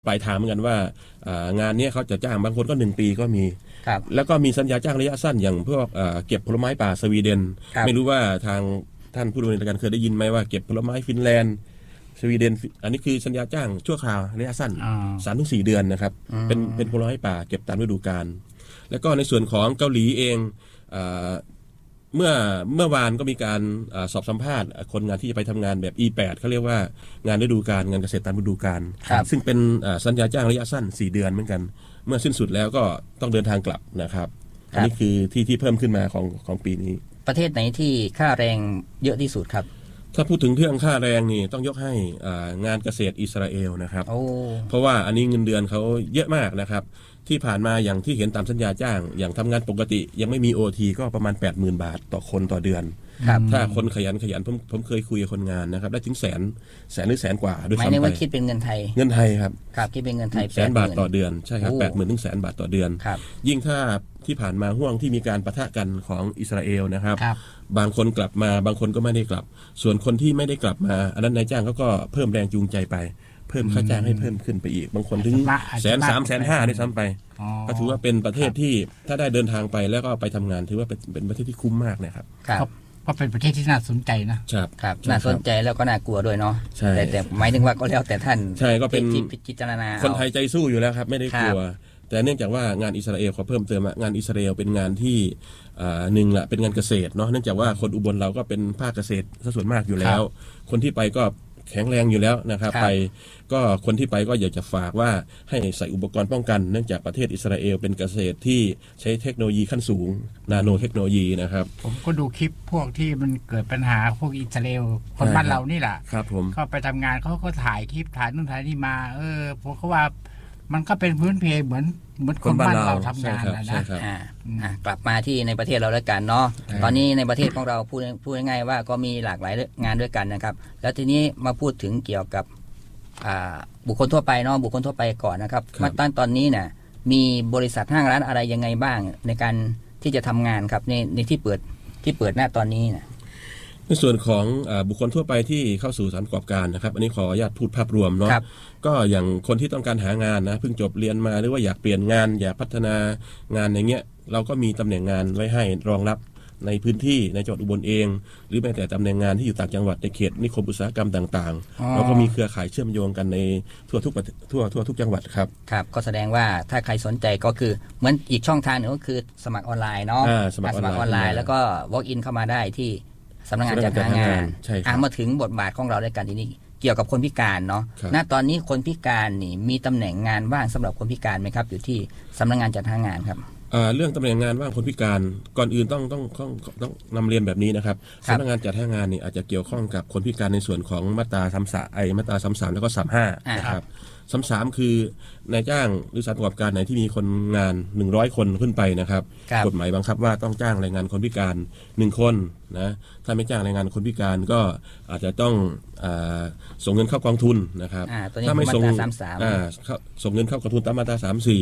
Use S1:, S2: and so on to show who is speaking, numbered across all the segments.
S1: ปลายทางเหมือนกันว่างานนี้เขาจะจ้างบางคนก็1 ปีก็มีแล้วก็มีสัญญาจ้างระยะสั้นอย่างพวกเก็บผลไม้ป่าสวีเดนไม่รู้ว่าทางท่านผู้ดำเนินการเคยได้ยินไหมว่าเก็บผลไม้ฟินแลนด์สวีเดนอันนี้คือสัญญาจ้างชั่วคราวระยะสั้น 3-4 เดือนนะครับเป็นผลไม้ป่าเก็บตามฤดูกาลแล้วก็ในส่วนของเกาหลีเองเมื่อวานก็มีการสอบสัมภาษณ์คนงานที่จะไปทำงานแบบ E8 เขาเรียกว่างานฤดูกาลงานเกษตรตามฤดูกาลซึ่งเป็นสัญญาจ้างระยะสั้น4 เดือนเหมือนกันเมื่อสิ้นสุดแล้วก็ต้องเดินทางกลับนะครับอันนี้คือที่เพิ่มขึ้นมาของปีนี้
S2: ประเทศไหนที่ค่าแรงเยอะที่สุดครับ
S1: ถ้าพูดถึงเรื่องค่าแรงนี่ต้องยกให้งานเกษตรอิสราเอลนะครับเพราะว่าอันนี้เงินเดือนเขาเยอะมากนะครับที่ผ่านมาอย่างที่เห็นตามสัญญาจ้างอย่างทำงานปกติยังไม่มี OT ก็ประมาณ 80,000 บาทต่อคนต่อเดือนถ้าคนขยันผมเคยคุยกับคนงานนะครับได้ถึงแสนหรือแสนกว่าด้วยซ้ำไป
S2: หมายถึงว่าคิดเป็นเงินไทย
S1: ครับ
S2: คิดเป็นเงินไทย
S1: 100,000 บาทต่อเดือนใช่ครับ 80,000 ถึง100,000 บาทต่อเดือนยิ่งถ้าที่ผ่านมาห่วงที่มีการปะทะกันของอิสราเอลนะครับบางคนกลับมาบางคนก็ไม่ได้กลับส่วนคนที่ไม่ได้กลับมาอันนั้นนายจ้างเขาก็เพิ่มแรงจูงใจไปเพิ่มค่าจ้างให้เพิ่มขึ้นไปอีกบางคนถึง130,000 150,000ได้ซ้ำไปก็ถือว่าเป็นประเทศที่ถ้าได้เดินทางไปแล้วก็ไปทำงานถือว่าเป็นประเทศที่คุ้มมากนะครับ
S3: ก็เป็นประเทศที่น่าสนใจนะครับ
S2: น่าสนใจแล้วก็น่ากลัวด้วยเนาะแต่หมายถึงว่าก็แล้วแต่ท่าน
S1: ใช่ก็เป็น
S2: พิจารณา
S1: คนไทยใจสู้อยู่แล้วครับไม่ได้กลัวแต่เนื่องจากว่างานอิสราเอลเขาเพิ่มเติมงานอิสราเอลเป็นงานที่หนึ่งละเป็นงานเกษตรเนาะเนื่องจากว่าคนอุบลเราก็เป็นภาคเกษตรซะส่วนมากอยู่แล้วคนที่ไปก็แข็งแรงอยู่แล้วนะครับไปก็คนที่ไปก็อยากจะฝากว่าให้ใส่อุปกรณ์ป้องกันเนื่องจากประเทศอิสราเอลเป็นเกษตรที่ใช้เทคโนโลยีขั้นสูงนาโนเทคโนโลยีนะครับ
S3: ผมก็ดูคลิปพวกที่มันเกิดปัญหาพวกอิสราเอลคนบ้านเรานี่แหละ
S1: ครับผม
S3: ก็ไปทำงานเขาก็ถ่ายคลิปถ่ายนู่นถ่ายนี่มาผมก็ว่ามันก็เป็นพื้นเพเหมือนคนบ้านเราทำงานนะ
S2: กลับมาที่ในประเทศเราแล้วกันเนาะตอนนี้ในประเทศของเราพูดง่ายๆว่าก็มีหลากหลายงานด้วยกันนะครับแล้วทีนี้มาพูดถึงเกี่ยวกับบุคคลทั่วไปเนาะบุคคลทั่วไปก่อนนะครับมาตอนนี้เนี่ยมีบริษัทห้างร้านอะไรยังไงบ้างในการที่จะทำงานครับในที่เปิดหน้าตอนนี้นะ
S1: ในส่วนของบุคคลทั่วไปที่เข้าสู่สถานประกอบการนะครับอันนี้ขออนุญาตพูดภาพรวมเนาะก็อย่างคนที่ต้องการหางานนะเพิ่งจบเรียนมาหรือว่าอยากเปลี่ยนงานอยากพัฒนางานอย่างเงี้ยเราก็มีตำแหน่งงานไว้ให้รองรับในพื้นที่ในจังหวัดอุบลเองหรือแม้แต่ตำแหน่งงานที่อยู่ต่างจังหวัดในเขตนิคมอุตสาหกรรมต่างๆเราก็มีเครือข่ายเชื่อมโยงกันในทั่วทุกจังหวัดครับ
S2: ก็แสดงว่าถ้าใครสนใจก็คือเหมือนอีกช่องทางนึงก็คือสมัครออนไลน์เนาะสมัครออนไลน์แล้วก็ walk in เข้ามาได้ที่สำนักงานจัดหางานมาถึงบทบาทของเราด้วยกันที่นี่เกี่ยวกับคนพิการเนาะณตอนนี้คนพิการนี่มีตำแหน่งงานว่างสำหรับคนพิการไหมครับอยู่ที่สำนักงานจัดหางานครับ
S1: เรื่องตำแหน่งงานว่างคนพิการก่อนอื่นต้องนำเรียนแบบนี้นะครับสำนักงานจัดหางานนี่อาจจะเกี่ยวข้องกับคนพิการในส่วนของมาตรา33มาตรา33แล้วก็35นะครับ33คือนายจ้างหรือสถานประกอบการไหนที่มีคนงาน100 คนขึ้นไปนะครับกฎหมายบังคับว่าต้องจ้างแรงงานคนพิการ1 คนนะถ้าไม่จ้างแรงงานคนพิการก็อาจจะต้องส่งเงินเข้ากองทุนนะครับ
S2: ถ้าไม่ส่ง
S1: เงินเข้ากองทุนตามมาตรา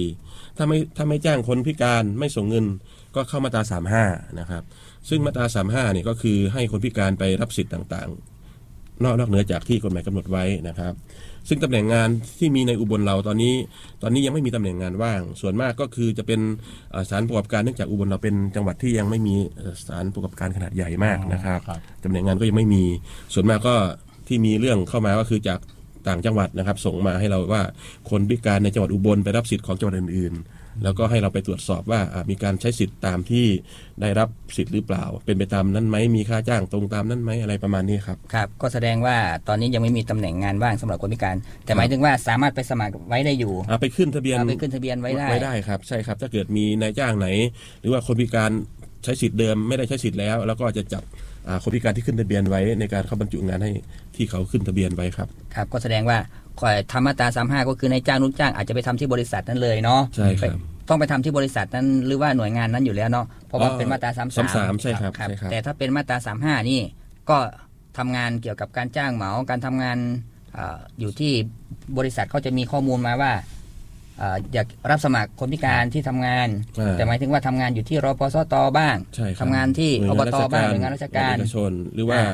S1: 34ถ้าไม่จ้างคนพิการไม่ส่งเงินก็เข้ามาตรา35นะครับซึ่งมาตรา35เนี่ยก็คือให้คนพิการไปรับสิทธิ์ต่างๆนอกเหนือจากที่กฎหมายกำหนดไว้นะครับซึ่งตำแหน่งงานที่มีในอุบลเราตอนนี้ยังไม่มีตำแหน่งงานว่างส่วนมากก็คือจะเป็นสถานประกอบการเนื่องจากอุบลเราเป็นจังหวัดที่ยังไม่มีสถานประกอบการขนาดใหญ่มากนะครับตำแหน่งงานก็ยังไม่มีส่วนมากก็ที่มีเรื่องเข้ามาก็คือจากต่างจังหวัดนะครับส่งมาให้เราว่าคนพิการในจังหวัดอุบลไปรับสิทธิ์ของจังหวัดอื่นๆแล้วก็ให้เราไปตรวจสอบว่ามีการใช้สิทธิ์ตามที่ได้รับสิทธิ์หรือเปล่าเป็นไปตามนั้นไหมมีค่าจ้างตรงตามนั้นไหมอะไรประมาณนี้ครับ
S2: ก็แสดงว่าตอนนี้ยังไม่มีตำแหน่งงานว่างสำหรับคนพิการแต่หมายถึงว่าสามารถไปสมัครไว้ได้อยู่
S1: ไปขึ้นทะเบียน
S2: ไว้
S1: ได้ครับใช่ครับถ้าเกิดมีนายจ้างไหนหรือว่าคนพิการใช้สิทธิ์เดิมไม่ได้ใช้สิทธิ์แล้วก็จะจับคนพิการที่ขึ้นทะเบียนไว้ในการเข้าบรรจุงานให้ที่เขาขึ้นทะเบียนไว้ครับ
S2: ก็แสดงว่าทำมาตรา35ก็คือนายจ้างลูกจ้างอาจจะไปทำที่บริษัทนั้นเลยเนาะ
S1: ใช่ครับ
S2: ต้องไปทำที่บริษัทนั้นหรือว่าหน่วยงานนั้นอยู่แล้วเนาะเพราะว่าเป็นมาตรา
S1: 33ใช่ครับ
S2: แต่ถ้าเป็นมาตรา35นี่ก็ทำงานเกี่ยวกับการจ้างเหมาการทำงานอยู่ที่บริษัทเขาจะมีข้อมูลมาว่าอยากรับสมัครคนพิการที่ทำงานแต่หมายถึงว่าทำงานอยู่ที่รพสตบ้างทำงานที่อบตบ้างหน่วยงานราชการ
S1: เอกชนหรือว่า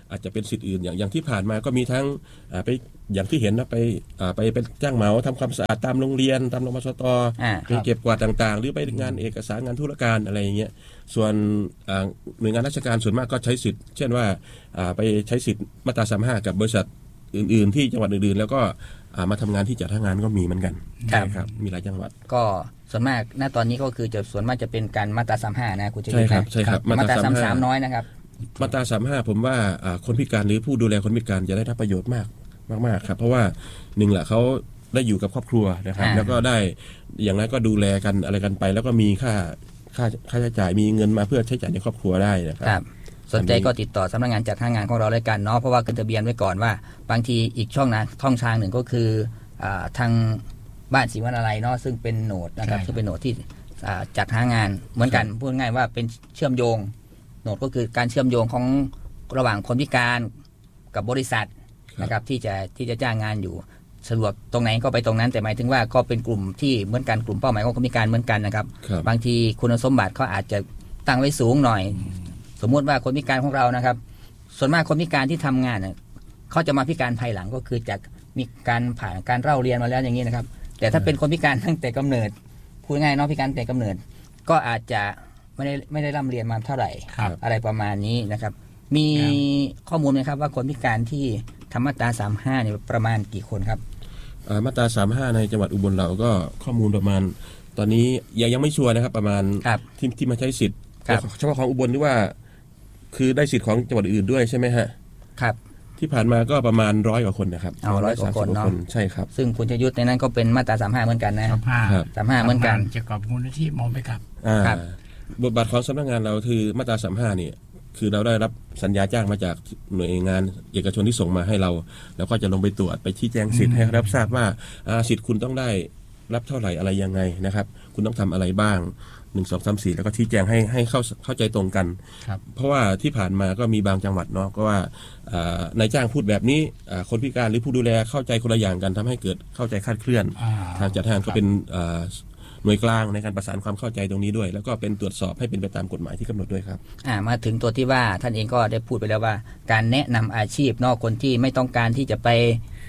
S1: อาจจะเป็นสิทธิ์อื่นอย่างที่ผ่านมาก็มีทั้งไปอย่างที่เห็นนะไปเป็นจ้างเหมาทำความสะอาดตามโรงเรียนตามโรงพยาบาลไปเก็บกวาดต่างๆหรือไปงานเอกสารงานธุรการอะไรอย่างเงี้ยส่วนหน่วยงานราชการส่วนมากก็ใช้สิทธิ์เช่นว่าไปใช้สิทธิ์มาตรา35กับบริษัทอื่นๆที่จังหวัดอื่นๆแล้วก็มาทำงานที่จัดหางานก็มีเหมือนกันครับมีหลายจังหวัด
S2: ก็ส่วนมากณตอนนี้ก็คือจะส่วนมากจะเป็นการมาตรา35นะคุณจะ
S1: ใช่ครับ
S2: มาตรา33น้อยนะครับ
S1: มาตรา35ผมว่าคนพิการหรือผู้ดูแลคนพิการจะได้รับประโยชน์มากครับเพราะว่าหนึ่งแหละเขาได้อยู่กับครอบครัวนะครับแล้วก็ได้อย่างไรก็ดูแลกันอะไรกันไปแล้วก็มีค่าใช้จ่ายมีเงินมาเพื่อใช้จ่ายในครอบครัวได้นะครับ
S2: สนใจก็ติดต่อสำนักงานจัดหางานของเราเลยกันเนาะเพราะว่าขึ้นทะเบียนไว้ก่อนว่าบางทีอีกช่องทางหนึ่งก็คือทางบ้านศรีวรรณาลัยเนาะซึ่งเป็นโหนดนะครับซึ่งเป็นโหนดที่จัดหางานเหมือนกันพูดง่ายว่าเป็นเชื่อมโยงโหนดก็คือการเชื่อมโยงของระหว่างคนพิการกับบริษัทนะครับที่จะจ้างงานอยู่สะดวกตรงไหนก็ไปตรงนั้นแต่หมายถึงว่าก็เป็นกลุ่มที่เหมือนกันกลุ่มเป้าหมายของคนพิการเหมือนกันนะครับบางทีคุณสมบัติเขาอาจจะตั้งไว้สูงหน่อยสมมุติว่าคนพิการของเรานะครับส่วนมากคนพิการที่ทำงานเขาจะมาพิการภายหลังก็คือจากมีการผ่านการเล่าเรียนมาแล้วอย่างนี้นะครับแต่ถ้าเป็นคนพิการตั้งแต่กำเนิดพูดง่ายเนาะพิการแต่กำเนิดก็อาจจะไม่ได้ร่ำเรียนมาเท่าไหร่อะไรประมาณนี้นะครับมีข้อมูลไหมครับว่าคนพิการที่ทำมาตรา35เนี่ยประมาณกี่คนครับ
S1: มาตรา35ในจังหวัดอุบลเราก็ข้อมูลประมาณตอนนี้ยังไม่ชัวร์นะครับประมาณที่มาใช้สิทธิ์เฉพาะของอุบลหรือว่าคือได้สิทธิ์ของจังหวัดอื่นด้วยใช่ไหมฮะ
S2: ครับ
S1: ที่ผ่านมาก็ประมาณ100 กว่าคนนะครับ
S2: 100 กว่าคนเนาะ
S1: ใช่ครับ
S2: ซึ่งคุณชยุทธในนั้นก็เป็นมาตรา35เหมือนกันนะ35เหมือนกัน
S3: จะกับมูลนิธิมองไปครับ
S1: บทบาทของสำนักงานเราคือมาตรา35เนี่ยคือเราได้รับสัญญาจ้างมาจากหน่วยงานเอกชนที่ส่งมาให้เราแล้วก็จะลงไปตรวจไปชี้แจงสิทธิ์ให้รับทราบว่าสิทธิ์คุณต้องได้รับเท่าไหร่อะไรยังไงนะครับคุณต้องทำอะไรบ้าง1 2 3 4แล้วก็ชี้แจงให้เข้าใจตรงกันเพราะว่าที่ผ่านมาก็มีบางจังหวัดเนาะก็ว่านายจ้างพูดแบบนี้คนพิการหรือผู้ดูแลเข้าใจคนละอย่างกันทำให้เกิดเข้าใจคลาดเคลื่อนทางจัดหางก็เป็นหน่วยกลางในการประสานความเข้าใจตรงนี้ด้วยแล้วก็เป็นตรวจสอบให้เป็นไปตามกฎหมายที่กำหนดด้วยครับ
S2: มาถึงตัวที่ว่าท่านเองก็ได้พูดไปแล้วว่าการแนะนำอาชีพนอกคนที่ไม่ต้องการที่จะไป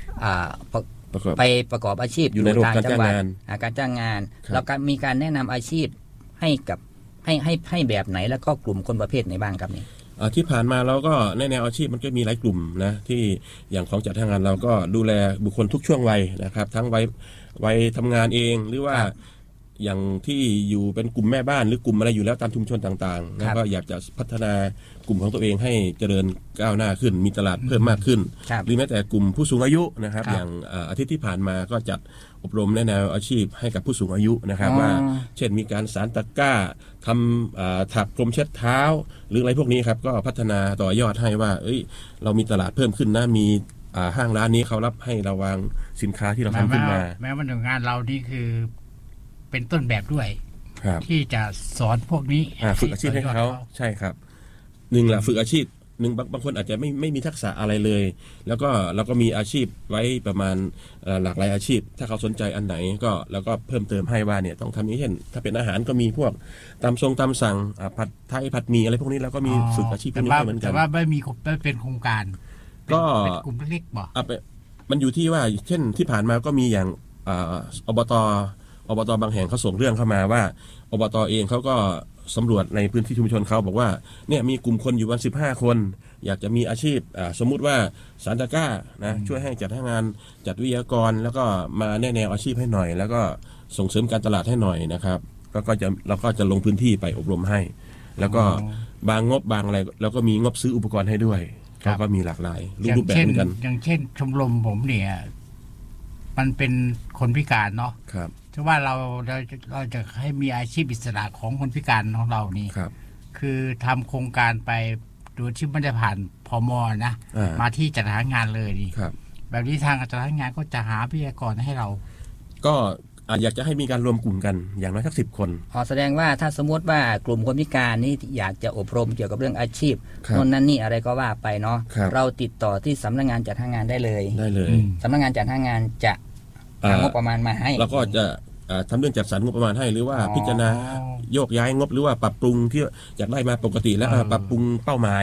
S2: ประกอบอาชีพ
S1: อยู่ในการจ้างงาน
S2: การจ้างงานแล้วก็มีการแนะนำอาชีพให้กับให้แบบไหนแล้วก็กลุ่มคนประเภทไหนบ้างครับนี่
S1: ที่ผ่านมาเราก็ในแนวอาชีพมันก็มีหลายกลุ่มนะที่อย่างของจัดหางานเราก็ดูแลบุคคลทุกช่วงวัยนะครับทั้งวัยทำงานเองหรือว่าอย่างที่อยู่เป็นกลุ่มแม่บ้านหรือกลุ่มอะไรอยู่แล้วตามชุมชนต่างๆแล้วก็อยากจะพัฒนากลุ่มของตัวเองให้เจริญก้าวหน้าขึ้นมีตลาดเพิ่มมากขึ้นหรือแม้แต่กลุ่มผู้สูงอายุนะครับอย่างอาทิตย์ที่ผ่านมาก็จัดอบรมแนวอาชีพให้กับผู้สูงอายุนะครับว่าเช่นมีการสานตะกร้าทำถักพรมเช็ดเท้าหรืออะไรพวกนี้ครับก็พัฒนาต่อยอดให้ว่าเรามีตลาดเพิ่มขึ้นนะมีห้างร้านนี้เขารับให้เราวางสินค้าที่เราทำขึ้นมา
S3: แม้ว่าหน่วยงานเรานี่คือเป็นต้นแบบด้วยที่จะสอนพวกนี้
S1: ฝึกอาชีพให้เขาใช่ครับหนึ่งแหละฝึกอาชีพหนึ่งบางคนอาจจะไม่มีทักษะอะไรเลยแล้วก็เราก็มีอาชีพไว้ประมาณหลากหลายอาชีพถ้าเขาสนใจอันไหนก็แล้วก็เพิ่มเติมให้ว่าเนี่ยต้องทำนี้เช่นถ้าเป็นอาหารก็มีพวกตามสั่งผัดไทยผัดหมี่อะไรพวกนี้แล้วก็มีฝึกอาชีพพวกนี้เหมือนกัน
S3: แต่ว่าไม่เป็นโครงการก็กลุ่มเล็กๆบ่
S1: มันอยู่ที่ว่าเช่นที่ผ่านมาก็มีอย่างอบตบางแห่งเขาส่งเรื่องเข้ามาว่าอบตเองเขาก็สำรวจในพื้นที่ชุมชนเขาบอกว่าเนี่ยมีกลุ่มคนอยู่วัน15 คนอยากจะมีอาชีพสมมุติว่าสานตะกร้านะช่วยให้จัดงานจัดวิทยากรแล้วก็มาแนะแนวอาชีพให้หน่อยแล้วก็ส่งเสริมการตลาดให้หน่อยนะครับเราก็จะลงพื้นที่ไปอบรมให้แล้วก็บางงบบางอะไรแล้วก็มีงบซื้ออุปกรณ์ให้ด้วยก็มีหลากหลายรูปแบบเหมือนกัน
S3: อย่างเช่นชมรมผมเนี่ยมันเป็นคนพิการเนาะเพราะว่าเราจะให้มีอาชีพอิสระของคนพิการของเรานี่คือทำโครงการไปโดยที่ไม่ได้ผ่านพม.นะมาที่จัดหางานเลยนี่แบบนี้ทางจัดหางานก็จะหาวิทยากรให้เรา
S1: ก็อยากจะให้มีการรวมกลุ่มกันอย่างน้อยสัก10 คน
S2: แสดงว่าถ้าสมมติว่ากลุ่มคนพิการนี่อยากจะอบรมเกี่ยวกับเรื่องอาชีพนั่นนี่อะไรก็ว่าไปเนาะเราติดต่อที่สำนักงานจัดหางานได้เลยสำนักงานจัดหางานจะงบประมาณมาให้
S1: แล้วก็จะทำเรื่องจัดสรรงบประมาณให้หรือว่าพิจารณาโยกย้ายงบหรือว่าปรับปรุงที่อยากได้มาปกติแล้วปรับปรุงเป้าหมาย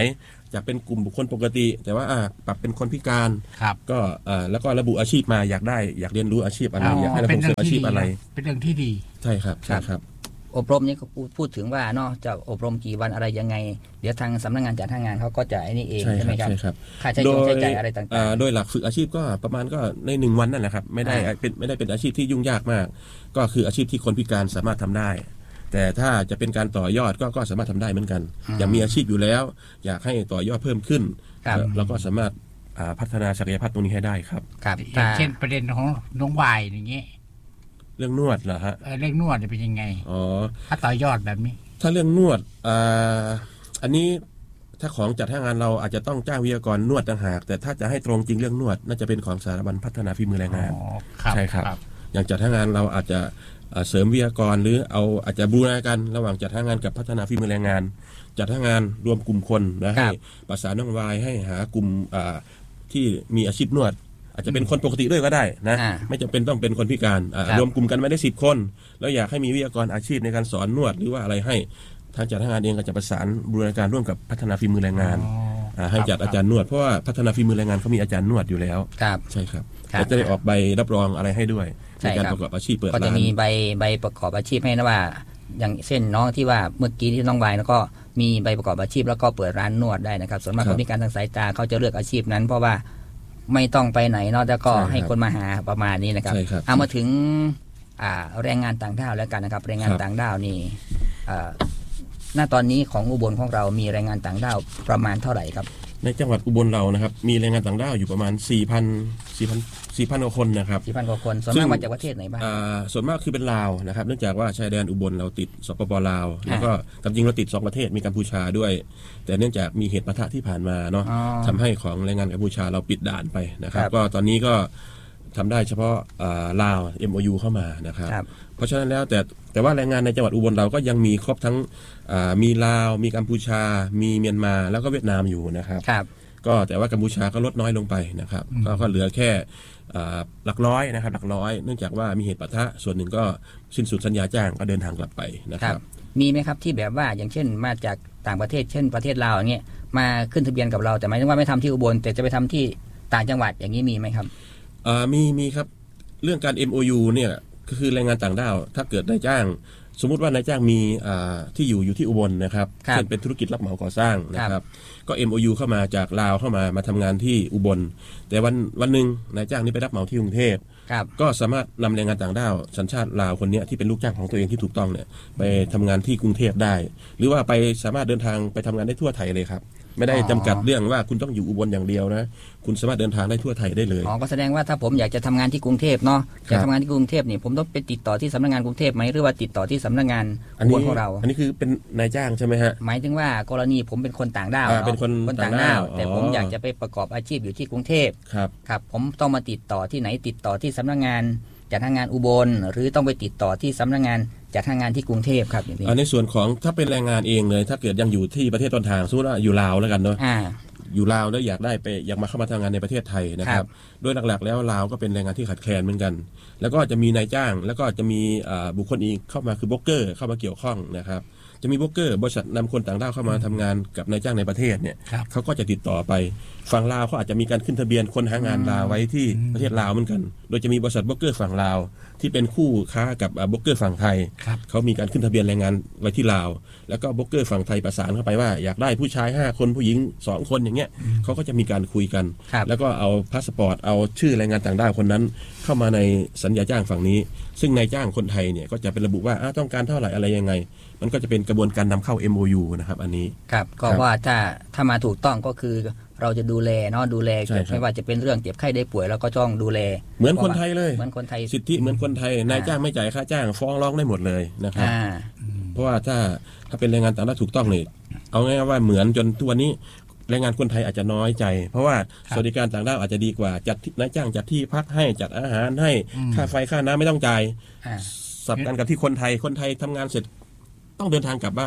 S1: จากเป็นกลุ่มบุคคลปกติ แต่ว่าปรับเป็นคนพิการ
S3: ครับ
S1: ก็แล้วก็ระบุอาชีพมาอยากเรียนรู้อาชีพอะไรอยากให้เราส่งเสริมอาชีพอะไร
S3: เป็นเรื่องที่ดี
S1: ใช่ครับใช่ครับ
S2: อบรมนี้ก็พูดถึงว่าเนาะจะอบรมกี่วันอะไรยังไงเดี๋ยวทางสำนักงานจัดหางานเขาก็จะไอ้นี่เองใช่ไหมครับค่าใช้จ่ายอะไรต่าง
S1: ๆโดยหลักฝึกอาชีพก็ประมาณก็ใน1 วันนั่นแหละครับไม่ได้เป็นอาชีพที่ยุ่งยากมากก็คืออาชีพที่คนพิการสามารถทำได้แต่ถ้าจะเป็นการต่อยอดก็สามารถทำได้เหมือนกันอย่างมีอาชีพอยู่แล้วอยากให้ต่อยอดเพิ่มขึ้นเราก็สามารถพัฒนาศักยภาพตรงนี้ให้ได้ครับ
S3: อย่างเช่นประเด็นของน้องวายอย่างเงี้ย
S1: เรื่องนวดเหรอฮะ
S3: เรื่องนวดเป็นยังไงถ้าต่อยอดแบบนี้
S1: ถ้าเรื่องนวดอันนี้ถ้าของจัดหางานเราอาจจะต้องจ้างวิทยากรนวดต่างหากแต่ถ้าจะให้ตรงจริงเรื่องนวดน่าจะเป็นของสถาบันพัฒนาฝีมือแรงงานใช่ครับอย่างจัดหางานเราอาจจะเสริมวิทยากรหรืออาจจะบูรณาการระหว่างจัดหางานกับพัฒนาฝีมือแรงงานจัดหางานรวมกลุ่มคนนะให้ประสานน้องวายให้หากลุ่มที่มีอาชีพนวดอาจจะเป็นคนปกติด้วยก็ได้นะไม่จำเป็นต้องเป็นคนพิการรวมกลุ่มกันไม่ได้10 คนแล้วอยากให้มีวิทยากรอาชีพในการสอนนวดหรือว่าอะไรให้ทางจัดหางานเองก็จะประสานบูรณาการร่วมกับพัฒนาฝีมือแรงงานให้จัดอาจารย์นวดเพราะว่าพัฒนาฝีมือแรงงานเขามีอาจารย์นวดอยู่แล้วใช่ครับก็จะได้ออกใบรับรองอะไรให้ด้วยในการประกอบอาชีพเปิดร้าน
S2: ก็จะมีใบประกอบอาชีพให้นะว่าอย่างเช่นน้องที่ว่าเมื่อกี้ที่น้องวายแล้วก็มีใบประกอบอาชีพแล้วก็เปิดร้านนวดได้นะครับส่วนมากคนพิการทางสายตาเขาจะเลือกอาชีพนั้นเพราะว่าไม่ต้องไปไหนนอกจากก็ให้คนมาหาประมาณนี้นะครับเอามาถึงแรงงานต่างด้าวแล้วกันนะครับแรงงานต่างด้าวนี่ณตอนนี้ของอุบลของเรามีแรงงานต่างด้าวประมาณเท่าไหร่ครับ
S1: ในจังหวัดอุบลเรานะครับมีแรงงานต่างด้าวอยู่ประมาณ 4,000 กว่าคนนะครับ
S2: 4,000 กว่าคนส่วนมากมาจากประเทศไหนบ้าง
S1: ส่วนมากคือเป็นลาวนะครับเนื่องจากว่าชายแดนอุบลเราติดสปป.ลาวแล้วก็จริงเราติด2 ประเทศมีกัมพูชาด้วยแต่เนื่องจากมีเหตุปะทะที่ผ่านมาเนาะทำให้ของแรงงานกัมพูชาเราปิดด่านไปนะครับก็ตอนนี้ก็ทำได้เฉพาะลาว MOU เข้ามานะครับเพราะฉะนั้นแล้วแต่ว่าแรงงานในจังหวัดอุบลเราก็ยังมีครบทั้งมีลาวมีกัมพูชามีเมียนมาแล้วก็เวียดนามอยู่นะครับก็แต่ว่ากัมพูชาก็ลดน้อยลงไปนะครับก็เหลือแค่หลักร้อยนะครับหลักร้อยเนื่องจากว่ามีเหตุปะทะส่วนหนึ่งก็สิ้นสุดสัญญาจ้างก็เดินทางกลับไปนะครับ
S2: มีไหมครับที่แบบว่าอย่างเช่นมาจากต่างประเทศเช่นประเทศลาวอย่างเงี้ยมาขึ้นทะเบียนกับเราแต่หมายถึงว่าไม่ทำที่อุบลแต่จะไปทำที่ต่างจังหวัดอย่างนี้มีไหมครับ
S1: มีครับเรื่องการ MOU เนี่ยก็คือแรงงานต่างด้าวถ้าเกิดนายจ้างสมมุติว่านายจ้างมีที่อยู่ที่อุบลนะครับเช่นเป็นธุรกิจรับเหมาก่อสร้างนะครับก็ MOU เข้ามาจากลาวเข้ามาทำงานที่อุบลแต่วันหนึ่งนายจ้างนี้ไปรับเหมาที่กรุงเทพก็สามารถนำแรงงานต่างด้าวสัญชาติลาวคนนี้ที่เป็นลูกจ้างของตัวเองที่ถูกต้องเนี่ยไปทำงานที่กรุงเทพได้หรือว่าไปสามารถเดินทางไปทำงานได้ทั่วไทยเลยครับไม่ได้จำกัดเรื่องว่าคุณต้องอยู่อุบลอย่างเดียวนะคุณสามารถเดินทางได้ทั่วไทยได้เลย
S2: ก็แสดงว่าถ้าผมอยากจะทำงานที่กรุงเทพเนาะอยากทำงานที่กรุงเทพนี่ผมต้องไปติดต่อที่สำนักงานกรุงเทพไหมหรือว่าติดต่อที่สำนักงานอุบลของเรา
S1: อันนี้คือเป็นนายจ้างใช่ไหมฮะ
S2: หมายถึงว่ากรณีผมเป็นคนต่างด้าว
S1: เป็นคน
S2: ต่างด้าวแต่ผมอยากจะไปประกอบอาชีพอยู่ที่กรุงเทพครับผมต้องมาติดต่อที่ไหนติดต่อที่สำนักงานจัดหางานอุบลหรือต้องไปติดต่อที่สำนักงานจัดหางานที่กรุงเทพครับอย่างนี้
S1: ในส่วนของถ้าเป็นแรงงานเองเลยถ้าเกิดยังอยู่ที่ประเทศต้นทางสมมติว่าอยู่ลาวแล้วกันเนาะอยู่ลาวแล้วอยากมาเข้ามาทำงานในประเทศไทยนะครับโดยหลักๆแล้วลาวก็เป็นแรงงานที่ขาดแคลนเหมือนกันแล้วก็จะมีนายจ้างแล้วก็จะมีบุคคลอีกเข้ามาคือโบรกเกอร์เข้ามาเกี่ยวข้องนะครับจะมีโบรกเกอร์บริษัทนำคนต่างด้าวเข้ามาทำงานกับนายจ้างในประเทศเนี่ยเขาก็จะติดต่อไปฝั่งลาวเขาอาจจะมีการขึ้นทะเบียนคนหางานลาวไว้ที่ประเทศลาวเหมือนกันโดยจะมีบริษัทโบรกเกอร์ฝั่งลาวที่เป็นคู่ค้ากับโบรกเกอร์ฝั่งไทยเขามีการขึ้นทะเบียนแรงงานไว้ที่ลาวแล้วก็โบรกเกอร์ฝั่งไทยประสานเข้าไปว่าอยากได้ผู้ชาย5 คนผู้หญิง2 คนอย่างเงี้ยเขาก็จะมีการคุยกันแล้วก็เอาพาสปอร์ตเอาชื่อแรงงานต่างด้าวคนนั้นเข้ามาในสัญญาจ้างฝั่งนี้ซึ่งนายจ้างคนไทยเนี่ยก็จะเป็นระบุว่าต้องการเท่าไหร่อะไรยังไงมันก็จะเป็นกระบวนการนำเข้า MOU นะครับอันนี้
S2: ครับก็ว่าถ้ามาถูกต้องก็คือเราจะดูแลเนาะดูแลไม่ว่าจะเป็นเรื่องเจ็บไข้ได้ป่วยแล้วก็ต้องดูแล
S1: เหมือนคนไทยเลย
S2: เหมือนคนไทย
S1: สิทธิเหมือนคนไทยนายจ้างไม่จ่ายค่าจ้างฟ้องร้องได้หมดเลยนะครับเพราะว่าถ้าเป็นแรงงานต่างด้าวถูกต้องเนี่ยเอาง่ายๆว่าเหมือนจนทุกวันนี้แรงงานคนไทยอาจจะน้อยใจเพราะว่าสวัสดิการต่างด้าวอาจจะดีกว่าจัดนายจ้างจัดที่พักให้จัดอาหารให้ค่าไฟค่าน้ำไม่ต้องจ่ายสับกันกับที่คนไทยทำงานเสร็จต้องเดินทางกลับบ้าน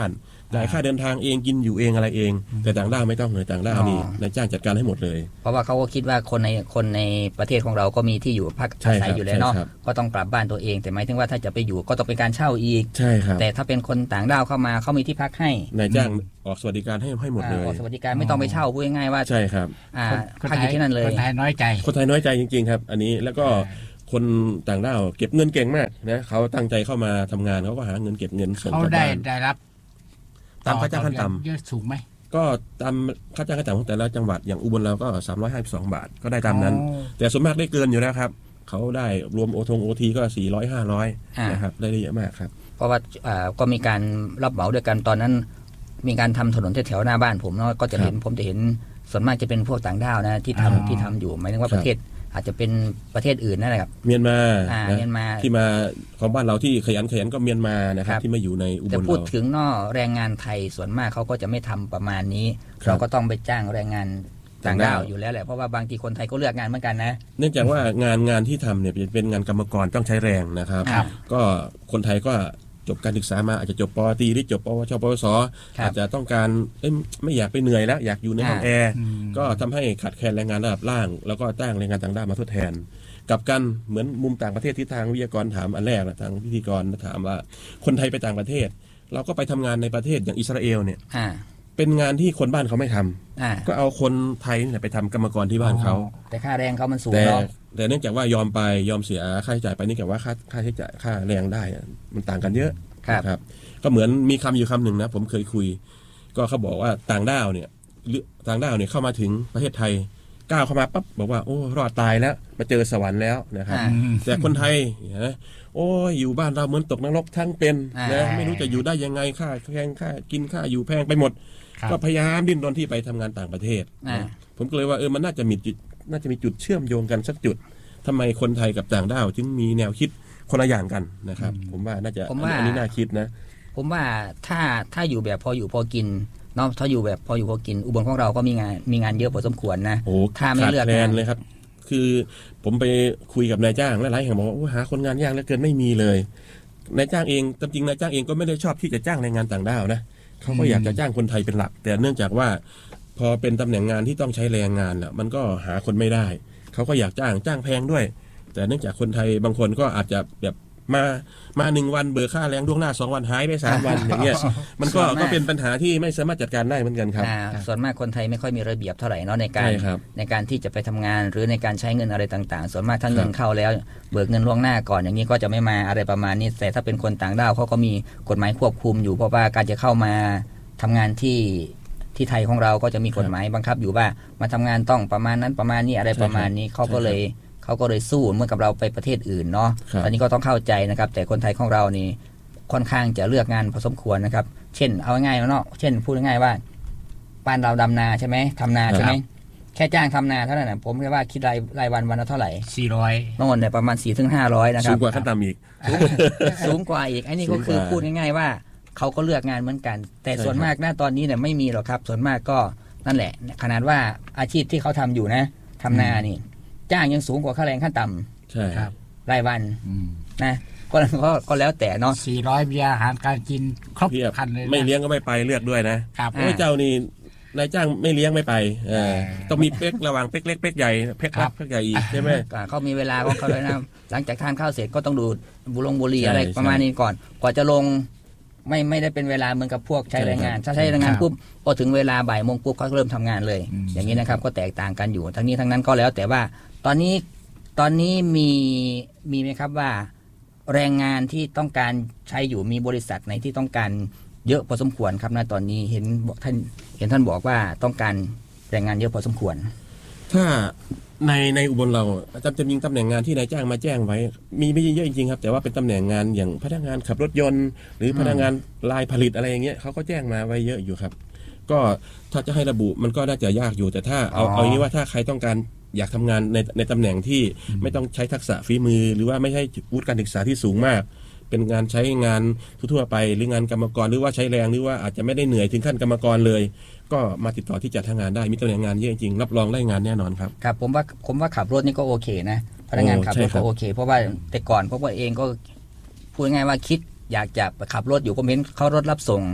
S1: จ่ายค่าเดินทางเองกินอยู่เองอะไรเอง แต่ต่างด้าวไม่ต้องเลยต่างด้าวนี่นายจ้างจัดการให้หมดเลย
S2: เพราะว่าเขาก็คิดว่าคนในประเทศของเราก็มีที่อยู่พักอาศัยอยู่แล้วเนาะก็ต้องกลับบ้านตัวเองแต่หมายถึงว่าถ้าจะไปอยู่ก็ต้องเป็นการเช่าอีก
S1: ใช่ครับ
S2: แต่ถ้าเป็นคนต่างด้าวเข้ามาเขามีที่พักให้
S1: นายจ้างออกสวัสดิการให้หมดเลย
S2: ออกสวัสดิการไม่ต้องไปเช่าพูดง่ายๆว่า
S1: ใช่ครับ
S2: พักอยู่ที่นั่นเลย
S3: คนไทยน้อย
S1: ใจจริงๆครับอันนี้แล้วก็คนต่างด้าวเก็บเงินเก่งมากนะเขาตั้งใจเข้ามาทำงานเขาก็หาเงินเก็บเงินส่งกลับบ้าน
S3: ได้รับ
S1: ตามค่าจ้างขั้นต่ำ
S3: เยอะสูงไหม
S1: ก็ตามค่าจ้างขั้นต่ำของแต่ละจังหวัดอย่างอุบลเราก็352 บาทก็ได้ตามนั้นแต่ส่วนมากได้เกินอยู่แล้วครับเขาได้รวมโอทีก็400 500นะครับได้เยอะมากครับ
S2: เพราะว่าก็มีการรับเหมาด้วยกันตอนนั้นมีการทำถนนแถวหน้าบ้านผมเนาะก็จะเห็นผมจะเห็นส่วนมากจะเป็นพวกต่างด้าวนะที่ทำอยู่หมายถึงว่าประเทศอาจจะเป็นประเทศอื่นนั่นแหละครับ
S1: เมียนมา
S2: ที่
S1: มาของบ้านเราที่ขยันก็เมียนมานะครับที่มาอยู่ในอุบลเรา
S2: แต่พูดถึงนอกแรงงานไทยส่วนมากเขาก็จะไม่ทำประมาณนี้เราก็ต้องไปจ้างแรงงานต่างด้าวอยู่แล้วแหละเพราะว่าบางทีคนไทยก็เลือกงานเหมือนกันนะ
S1: เนื่องจากว่างานที่ทำเนี่ยเป็นงานกรรมกรต้องใช้แรงนะครับก็คนไทยก็จบการศึกษามาอาจจะจบปตรีหรือจบปวชปวสอาจจะต้องการไม่อยากไปเหนื่อยแล้วอยากอยู่ในห้องแอร์ก็ทำให้ขาดแคลนแรงงานระดับล่างแล้วก็จ้างแรงงานต่างด้าวมาทดแทนกับกันเหมือนมุมต่างประเทศที่ทางวิทยากรถามอันแรกนะทางพิธีกรถามว่าคนไทยไปต่างประเทศเราก็ไปทำงานในประเทศอย่างอิสราเอลเนี่ยเป็นงานที่คนบ้านเขาไม่ทำก็เอาคนไทยเนี่ยไปทำกรรมกรที่บ้านเขา
S2: แต่ค่าแรงเขามันสูงเนาะ
S1: แต่เนื่องจากว่ายอมเสียค่าใช้จ่ายไปนี่กับว่าค่าใช้จ่ายค่าแรงได้มันต่างกันเยอะครับก็เหมือนมีคำอยู่คำหนึ่งนะผมเคยคุยก็เขาบอกว่าต่างด้าวเนี่ยเข้ามาถึงประเทศไทยก้าวเข้ามาปั๊บบอกว่าโอ้รอดตายแล้วมาเจอสวรรค์แล้วนะครับแต่คนไทยนะโอ้ยอยู่บ้านเราเหมือนตกนรกทั้งเป็นนะไม่รู้จะอยู่ได้ยังไงค่าแพงค่ากินค่าอยู่แพงไปหมดก็พยายามดิ้นรนที่ไปทำงานต่างประเทศผมก็เลยว่ามันน่าจะมีจุดเชื่อมโยงกันสักจุดทำไมคนไทยกับต่างด้าวจึงมีแนวคิดคนละอย่างกันนะครับผมว่าน่าจะอันนี้น่าคิดนะ
S2: ผมว่าถ้าอยู่แบบพออยู่พอกินเนาะถ้าอยู่แบบพออยู่พอกินอุบลของเราก็มีงานเยอะพอสมควรนะ
S1: ถ้าไม่เลือกงานเลยครับคือผมไปคุยกับนายจ้างหลายๆแห่งบอกว่าหาคนงานยากเหลือเกินไม่มีเลยนายจ้างเองจริงนายจ้างเองก็ไม่ได้ชอบที่จะจ้างแรงงานต่างด้าวนะเขาก็อยากจะจ้างคนไทยเป็นหลักแต่เนื่องจากว่าพอเป็นตำแหน่งงานที่ต้องใช้แรงงานน่ะมันก็หาคนไม่ได้เขาก็อยากจ้างแพงด้วยแต่เนื่องจากคนไทยบางคนก็อาจจะแบบมา1 วันเบิกค่าแรงล่วงหน้า2 วันหายไป3 วันอย่างเงี้ยมันก็เป็นปัญหาที่ไม่สามารถจัดการได้เหมือนกันครับ
S2: ส่วนมากคนไทยไม่ค่อยมีระเบียบเท่าไหร่เนาะในการที่จะไปทำงานหรือในการใช้เงินอะไรต่างๆส่วนมากถ้าเงินเข้าแล้วเบิกเงินล่วงหน้าก่อนอย่างนี้ก็จะไม่มาอะไรประมาณนี้แต่ถ้าเป็นคนต่างด้าวเขาก็มีกฎหมายควบคุมอยู่เพราะว่าการจะเข้ามาทำงานที่ไทยของเราก็จะมีกฎหมายบังคับอยู่ว่ามาทำงานต้องประมาณนั้นประมาณนี้อะไรประมาณนี้เขาก็เลยสู้เมื่อกับเราไปประเทศอื่นเนาะตอนนี้ก็ต้องเข้าใจนะครับแต่คนไทยของเรานี่ค่อนข้างจะเลือกงานพอสมควรนะครับเช่นเอาง่ายๆเนาะเช่นพูดง่ายๆว่าบ้านเราดำนาใช่ไหมทำนาใช่ไหมแค่จ้างทำนาเท่านั้นนะผมเรียกว่าคิดรายวันละเท่าไหร่400โน่นเนี่ยประมาณ400-500นะครับ
S1: สูงกว่าขั้นต่ำอีก
S2: สูงกว่าอีกอันนี้ก็คือพูดง่ายๆว่าเขาก็เลือกงานเหมือนกันแต่ส่วนมากหน้าตอนนี้เนี่ยไม่มีหรอกครับส่วนมากก็นั่นแหละขนาดว่าอาชีพที่เขาทำอยู่นะทำนานี่จ้างยังสูงกว่าค่าแรงขั้นต่
S1: ำใช่ครับ
S2: รายวันนะก็แล้วแต่เนาะ
S3: 400มีอาหารการกินครบครันเลย
S1: ไม่เลี้ยงก็ไม่ไปเลือกด้วยนะครับเจ้านี่นายจ้างไม่เลี้ยงไม่ไปต้องมีเป๊กระหว่างเป๊กเล็กเป๊กใหญ่เป๊กรับเป๊กใหญ่อีกใช่ไหม
S2: เขามีเวลาของเขาเลยนะหลังจากทานข้าวเสร็จก็ต้องดูบุหรี่อะไรประมาณนี้ก่อนกว่าจะลงไม่ได้เป็นเวลาเหมือนกับพวกใช้แรงงานถ้าใช้แรงงานปุ๊บพอถึงเวลาบ่ายโมงปุ๊บเขาเริ่มทำงานเลยอย่างนี้นะครับก็แตกต่างกันอยู่ทั้งนี้ทั้งนั้นก็แล้วแต่ว่าตอนนี้มีไหมครับว่าแรงงานที่ต้องการใช้อยู่มีบริษัทไหนที่ต้องการเยอะพอสมควรครับณตอนนี้เห็นท่านบอกว่าต้องการแรงงานเยอะพอสมควร
S1: ถ้าในอุบลเราจะมีตำแหน่งงานที่นายจ้างมาแจ้งไว้มีไม่เยอะจริงๆครับแต่ว่าเป็นตำแหน่งงานอย่างพนักงานขับรถยนต์หรือพนักงานลายผลิตอะไรอย่างเงี้ยเขาก็แจ้งมาไว้เยอะอยู่ครับก็ถ้าจะให้ระบุมันก็น่าจะยากอยู่แต่ถ้าเอาอย่างนี้ว่าถ้าใครต้องการอยากทำงานในตำแหน่งที่ไม่ต้องใช้ทักษะฝีมือหรือว่าไม่ใช่วุฒิการศึกษาที่สูงมากเป็นงานใช้งานทั่วไปหรืองานกรรมกรหรือว่าใช้แรงหรือว่าอาจจะไม่ได้เหนื่อยถึงขั้นกรรมกรเลยก็มาติดต่อที่จัดทำงานได้มีตำแหน่งงานเยอะจริงรับรองได้งานแน่นอนครับ
S2: ครับผมว่าขับรถนี่ก็โอเคนะพนักงานขับรถก็โอเคเพราะว่าแต่ก่อนพวกเองก็พูดง่ายว่าคิดอยากจะขับรถอยู่ก็เม้นเขารถรับส่ง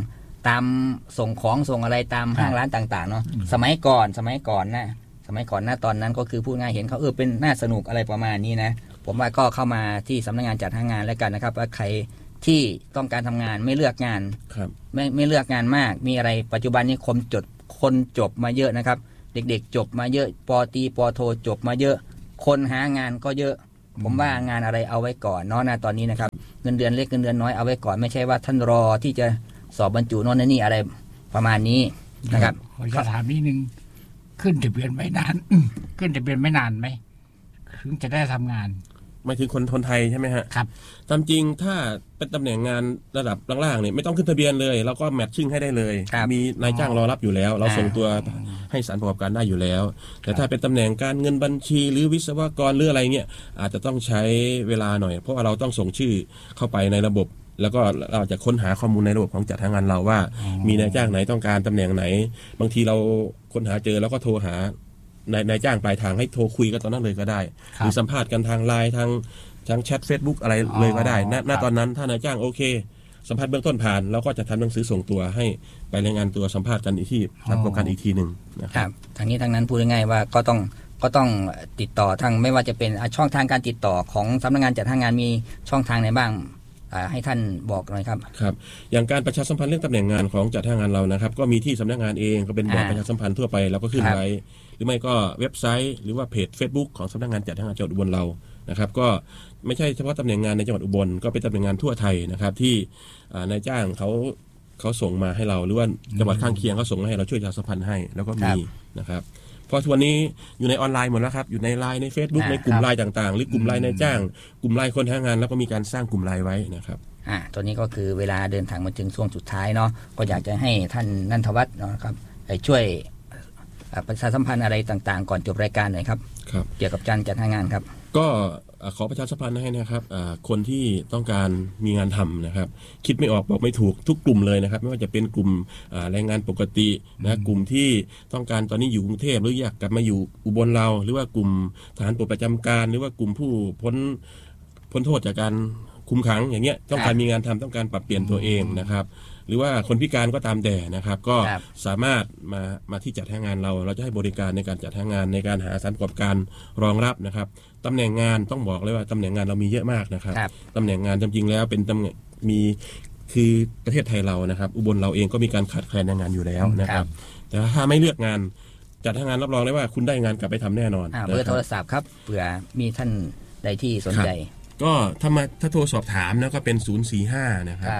S2: ตามส่งของส่งอะไรตามห้างร้านต่างๆเนาะสมัยก่อนนะตอนนั้นก็คือพูดง่ายเห็นเขาเป็นน่าสนุกอะไรประมาณนี้นะผมว่าก็เข้ามาที่สำนักงานจัดหางานแล้วกันนะครับว่าใครที่ต้องการทำงานไม่เลือกงานไม่เลือกงานมากมีอะไรปัจจุบันนี้คนจบมาเยอะนะครับเด็กๆจบมาเยอะป.ตรีป.โทจบมาเยอะคนหางานก็เยอะผมว่างานอะไรเอาไว้ก่อนเนาะนะตอนนี้นะครับเงินเดือนเล็กเงินเดือนน้อยเอาไว้ก่อนไม่ใช่ว่าท่านรอที่จะสอบบรรจุโน่นนี่อะไรประมาณนี้นะครับ
S3: ขอถามนิดนึงขึ้นทะเบียนไม่นาน ขึ้นทะเบียนไม่นานไหมถึงจะได้ทำงาน
S1: หมายถึงคนไทยใช่ไหมฮะ
S3: ครับ
S1: ตามจริงถ้าเป็นตำแหน่งงานระดับล่างๆเนี่ยไม่ต้องขึ้นทะเบียนเลยเราก็แมทชิ่งให้ได้เลยมีนายจ้างรอรับอยู่แล้วเราส่งตัวให้สถานประกอบการได้อยู่แล้วแต่ถ้าเป็นตำแหน่งการเงินบัญชีหรือวิศวกรหรืออะไรเงี้ยอาจจะต้องใช้เวลาหน่อยเพราะว่าเราต้องส่งชื่อเข้าไปในระบบแล้วก็เราจะค้นหาข้อมูลในระบบของจัดหางานเราว่ามีนายจ้างไหนต้องการตำแหน่งไหนบางทีเราค้นหาเจอแล้วก็โทรหานายจ้างปลายทางให้โทรคุยกันตอนนั้นเลยก็ได้หรือสัมภาษณ์กันทางไลน์ทางแชท Facebook อะไรเลยก็ได้ณตอนนั้นถ้านายจ้างโอเคสัมภาษณ์เบื้องต้นผ่านเราก็จะทำหนังสือส่งตัวให้ไปรายงานตัวสัมภาษณ์กันอีกที่ทำโครงการอีกทีหนึ่ง
S2: นะครับทางนี้ทางนั้นพูดง่ายๆว่าก็ต้องติดต่อทางไม่ว่าจะเป็นช่องทางการติดต่อของสำนักงานจัดหางานมีช่องทางไหนบ้างให้ท่านบอกหน่อยครับ
S1: ครับอย่างการประชาสัมพันธ์เรื่องตำแหน่งงานของจัดหางานเรานะครับก็มีที่สำนักงานเองก็เป็นบอร์ดประชาสัมพันธ์ทั่วไปเราก็ขึ้นไว้หรือไม่ก็เว็บไซต์หรือว่าเพจ Facebook ของสำนักงานจัดหางานจังหวัดอุบลเรานะครับก็ไม่ใช่เฉพาะตำแหน่งงานในจังหวัดอุบลก็เป็นตำแหน่งงานทั่วไทยนะครับที่นายจ้างเขาส่งมาให้เราหรือว่าจังหวัดข้างเคียงเขาส่งมาให้เราช่วยประชาสัมพันธ์ให้แล้วก็มีนะครับเพราะทุกวันนี้อยู่ในออนไลน์หมดแล้วครับอยู่ในไลน์ใน Facebook ในกลุ่มไลน์ต่างๆหรือกลุ่มไลน์นายจ้างกลุ่มไลน์คนหางานแล้วก็มีการสร้างกลุ่มไลน์ไว้นะครับ
S2: ตัวนี้ก็คือเวลาเดินทางมาถึงช่วงสุดท้ายเนาะก็อยากจะให้ท่านนันทวัฒน์นะครับช่วยประชาสัมพันธ์อะไรต่างๆก่อนจบรายการหน่อยครับเกี่ยวกับการจัดหางานครับ
S1: ก็ขอประชาสัมพันธ์ให้นะครับคนที่ต้องการมีงานทำนะครับคิดไม่ออกบอกไม่ถูกทุกกลุ่มเลยนะครับไม่ว่าจะเป็นกลุ่มแรงงานปกตินะกลุ่มที่ต้องการตอนนี้อยู่กรุงเทพหรืออยากกลับมาอยู่อุบลเราหรือว่ากลุ่มทหารปลดประจำการหรือว่ากลุ่มผู้พ้นโทษจากการคุมขังอย่างเงี้ยต้องการมีงานทำต้องการปรับเปลี่ยนตัวเองนะครับหรือว่าคนพิการก็ตามแต่นะครับก็สามารถมาที่จัดหางานเราจะให้บริการในการจัดหางานในการหาสถานประกอบการรองรับนะครับตำแหน่งงานต้องบอกเลยว่าตำแหน่งงานเรามีเยอะมากนะครับตำแหน่งงานจริงๆแล้วเป็นตำแหน่งมีคือประเทศไทยเรานะครับอุบลเราเองก็มีการขาดแคลนแรงงานอยู่แล้วนะครับแต่ถ้าไม่เลือกงานจัดหางานรับรองได้ว่าคุณได้งานกลับไปทำแน่นอน
S2: เบอร์โทรศัพท์ครับเผื่อมีท่านใดที่สนใจ
S1: ก็ถ้าโทรสอบถามนะก็เป็น045นะครับ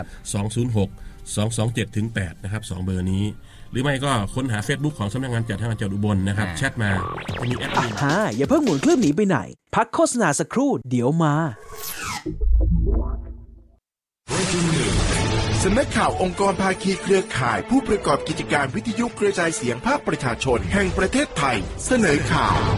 S1: 206 227-8นะครับ2เบอร์นี้หรือไม่ก็ค้นหา Facebook ของสำนักงานจัดหางานจังหวัดอุบลนะครับแชทมาจะมีแอดมิน
S4: อย่าเพิ่งหมุนเครื่องหนีไปไหนพักโฆษณาสักครู่เดี๋ยวมา
S5: สำนักข่าวองค์กรภาคีเครือข่ายผู้ประกอบกิจการวิทยุกระจายเสียงภาคประชาชนแห่งประเทศไทยเสนอข่าว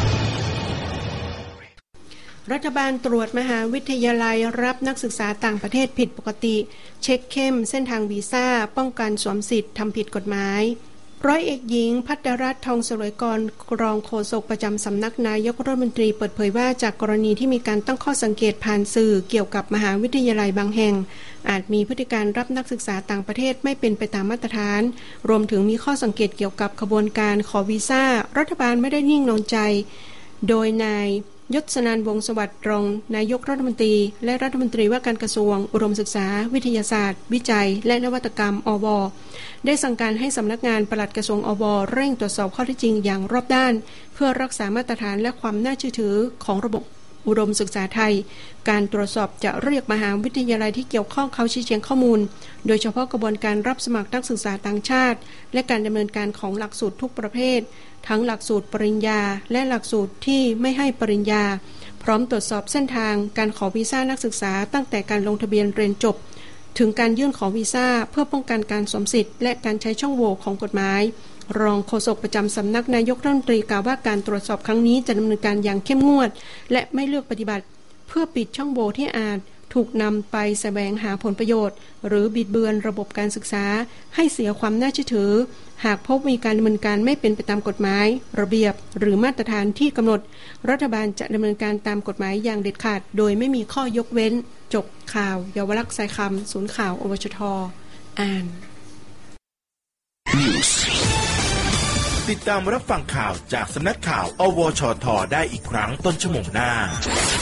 S6: รัฐบาลตรวจมหาวิทยาลัยรับนักศึกษาต่างประเทศผิดปกติเช็คเข้มเส้นทางวีซ่าป้องกันสวมสิทธิ์ทำผิดกฎหมายร้อยเอกหญิงภัทรรัตน์ทองสลวยกรรองโฆษกประจำสำนักนายกรัฐมนตรีเปิดเผยว่าจากกรณีที่มีการตั้งข้อสังเกตผ่านสื่อเกี่ยวกับมหาวิทยาลัยบางแห่งอาจมีพฤติการรับนักศึกษาต่างประเทศไม่เป็นไปตามมาตรฐานรวมถึงมีข้อสังเกตเกี่ยวกับขบวนการขอวีซ่ารัฐบาลไม่ได้นิ่งนอนใจโดยนายยศนันท์วงศ์สวัสดิ์รองนายกรัฐมนตรีและรัฐมนตรีว่าการกระทรวงอุดมศึกษาวิทยาศาสตร์วิจัยและนวัตกรรมอว.ได้สั่งการให้สำนักงานปลัดกระทรวงอว.เร่งตรวจสอบข้อเท็จจริงอย่างรอบด้านเพื่อรักษามาตรฐานและความน่าเชื่อถือของระบบอุดมศึกษาไทยการตรวจสอบจะเรียกมหาวิทยาลัยที่เกี่ยวข้องเข้าชี้แจงข้อมูลโดยเฉพาะกระบวนการรับสมัครนักศึกษาต่างชาติและการดำเนินการของหลักสูตรทุกประเภททั้งหลักสูตรปริญญาและหลักสูตรที่ไม่ให้ปริญญาพร้อมตรวจสอบเส้นทางการขอวีซ่านักศึกษาตั้งแต่การลงทะเบียนเรียนจบถึงการยื่นขอวีซ่าเพื่อป้องกันการสวมสิทธิ์และการใช้ช่องโหว่ของกฎหมายรองโฆษกประจำสำนักนายกรัฐมนตรีกล่าวว่าการตรวจสอบครั้งนี้จะดำเนินการอย่างเข้มงวดและไม่เลือกปฏิบัติเพื่อปิดช่องโหว่ที่อาจถูกนำไปแสวงหาผลประโยชน์หรือบิดเบือนระบบการศึกษาให้เสียความน่าเชื่อถือหากพบมีการดำเนินการไม่เป็นไปตามกฎหมายระเบียบหรือมาตรฐานที่กำหนดรัฐบาลจะดำเนินการตามกฎหมายอย่างเด็ดขาดโดยไม่มีข้อยกเว้นจบข่าวเยาวลักษณ์สายคำศูนย์ข่าวอวชท.อ่าน
S5: ติดตามรับฟังข่าวจากสำนักข่าวอวชท.ได้อีกครั้งต้นชั่วโมงหน้า